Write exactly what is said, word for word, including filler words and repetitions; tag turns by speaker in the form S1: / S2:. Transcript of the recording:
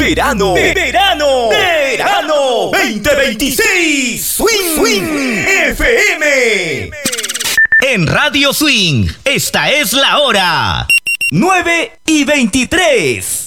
S1: Verano, verano, verano veinte veintiséis. Swing, Swing F M.
S2: En Radio Swing, esta es la hora.
S1: nueve y veintitrés.